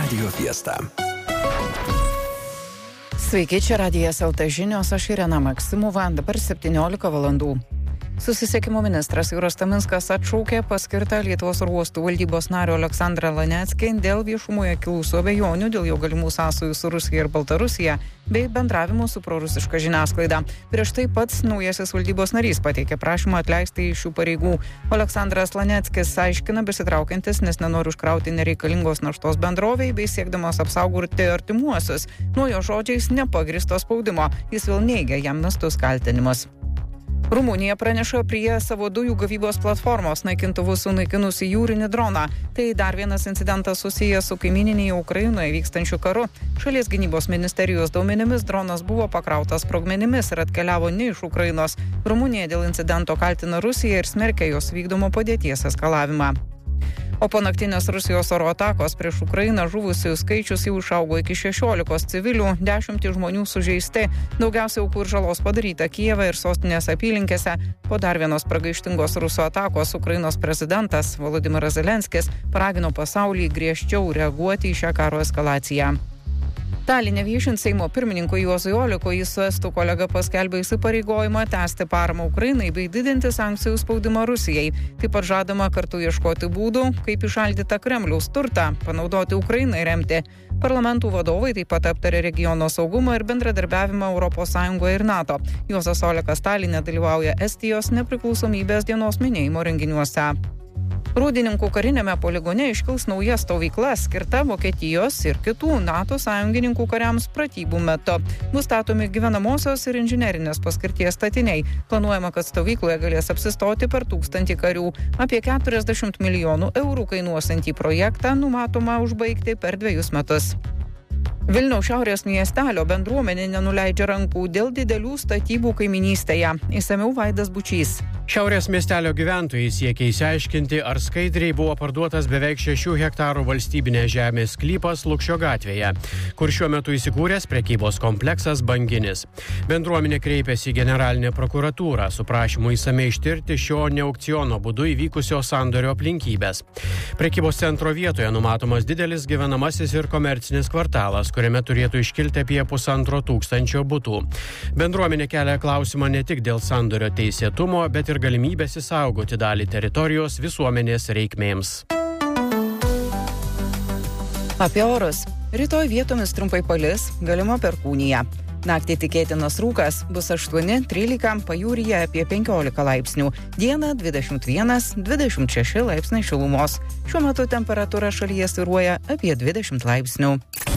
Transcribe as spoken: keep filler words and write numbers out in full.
Radio Fiesta. Sveiki, čia Radijas L T žinios, aš Irena Maksimova, dabar septyniolika valandų. Susisiekimo ministras Juras Taminskas atšaukė paskirtą Lietuvos oro uostų valdybos nario Aleksandrą Laneckį dėl viešumoje kilusių abejonių dėl jo galimų sąsajų su Rusija ir Baltarusija bei bendravimo su prorusiška žiniasklaida. Prieš tai pats naujasis valdybos narys pateikė prašymą atleisti iš šių pareigų. Aleksandras Laneckis aiškina besitraukiantis, nes nenori užkrauti nereikalingos naštos bendrovei bei siekdamas apsaugoti artimuosius nuo jo žodžiais nepagristo spaudimo. Jis vėl neigia jam mestus kaltinimus. Rumunija praneša prie savo dujų gavybos platformos naikintuvus sunaikinusi jūrinį droną. Tai dar vienas incidentas susijęs su kaimyninėje Ukrainoje vykstančiu karu. Šalies gynybos ministerijos duomenimis dronas buvo pakrautas sprogmenimis ir atkeliavo ne iš Ukrainos. Rumunija dėl incidento kaltina Rusiją ir smerkia jos vykdomo padėties eskalavimą. O po naktinės Rusijos oro atakos prieš Ukrainą žuvusių skaičius jau išaugo iki šešiolikos civilių, dešimtys žmonių sužeisti, daugiausia aukų ir žalos padaryta Kijeve ir sostinės apylinkėse. Po dar vienos pragaištingos Rusų atakos Ukrainos prezidentas Volodymyras Zelenskis paragino pasaulį griežčiau reaguoti į šią karo eskalaciją. Taline viešint Seimo pirmininkui Juozui Olekui, jis su estų kolega paskelbė įsipareigojimą tęsti paramą Ukrainai bei didinti sankcijų spaudimą Rusijai. Taip pat žadama kartu ieškoti būdų, kaip įšaldytą Kremliaus turtą panaudoti Ukrainai remti. Parlamentų vadovai taip pat aptarė regiono saugumą ir bendradarbiavimą Europos Sąjungoje ir NATO. Juozas Olekas Taline dalyvauja Estijos nepriklausomybės dienos minėjimo renginiuose. Rūdininkų karinėme poligone iškils nauja stovykla skirta Vokietijos ir kitų NATO sąjungininkų kariams pratybų metu. Bus statomi gyvenamosios ir inžinerinės paskirties statiniai. Planuojama, kad stovykloje galės apsistoti per tūkstantį karių. Apie keturiasdešimt milijonų eurų kainuosiantį projektą numatoma užbaigti per dviejus metus. Vilniaus šiaurės miestelio bendruomenė nenuleidžia rankų dėl didelių statybų kaiminystėje. Išsamiau Vaidas Bučys. Šiaurės miestelio gyventojai siekia išsiaiškinti, ar skaidriai buvo parduotas beveik šešių hektarų valstybinės žemės sklypas Lukšio gatvėje, kur šiuo metu įsikūręs prekybos kompleksas Banginis. Bendruomenė kreipėsi į generalinę prokuratūrą su prašymu išsamei ištirti šio ne aukciono būdu įvykusio sandorio aplinkybės. Prekybos centro vietoje numatomas didelis gyvenamasis ir komercinis kvartalas, kuriame turėtų iškilti apie pusantro tūkstančio butų. Bendruomenė kelia klausimą ne tik dėl sandorio teisėtumo, bet ir galimybės įsaugoti dalį teritorijos visuomenės reikmėms. Apie orus. Rytoj vietomis trumpai palis, galima perkūnija. Naktį tikėtinas rūkas, bus aštuoni trylika, pajūryje apie penkiolika laipsnių. Dieną dvidešimt vienas dvidešimt šeši laipsniai šilumos. Šiuo metu temperatūra šalyje svyruoja apie dvidešimt laipsnių.